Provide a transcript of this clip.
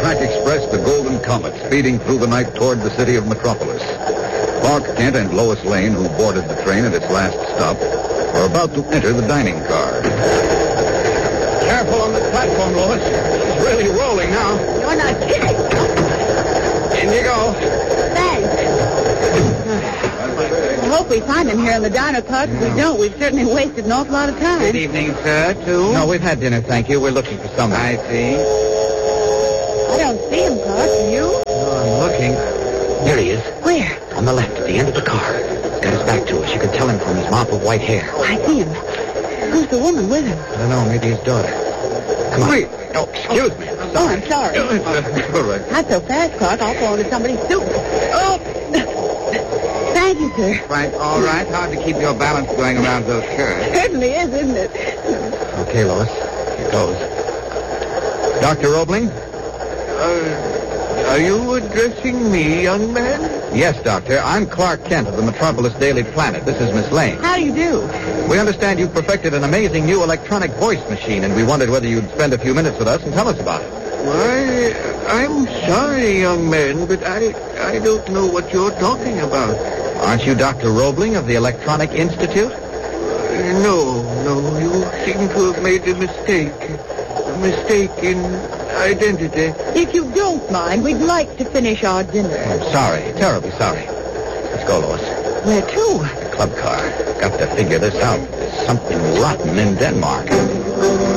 Amtrak Express, the Golden Comet, speeding through the night toward the city of Metropolis. Clark Kent and Lois Lane, who boarded the train at its last stop, are about to enter the dining car. Careful on the platform, Lois. It's really rolling now. You're not kidding. In you go. Thanks. I hope we find him here in the diner car. If we don't, we've certainly wasted an awful lot of time. Good evening, sir, too. No, we've had dinner, thank you. We're looking for someone. I see. I don't see him, Clark. Do you? Oh, I'm looking. There he is, Where? on the left, at the end of the car. Got his back to us. You can tell him from his mop of white hair. Oh, I see him. Who's the woman with him? I don't know, maybe his daughter. Come on. Wait. Oh, excuse me. Oh, I'm sorry. All right. Not so fast, Clark. I'll fall into somebody's soup. Oh! Thank you, sir. Right, all right. Hard to keep your balance going around those curves. Certainly is, isn't it? Okay, Lois. Here goes. Dr. Roebling? Are you addressing me, young man? Yes, Doctor. I'm Clark Kent of the Metropolis Daily Planet. This is Miss Lane. How do you do? We understand you've perfected an amazing new electronic voice machine, and we wondered whether you'd spend a few minutes with us and tell us about it. Why, I'm sorry, young man, but I don't know what you're talking about. Aren't you Dr. Roebling of the Electronic Institute? No, you seem to have made a mistake. A mistake in identity. If you don't mind, we'd like to finish our dinner. I'm sorry. Terribly sorry. Let's go, Lois. Where to? The club car. Got to figure this out. There's something rotten in Denmark.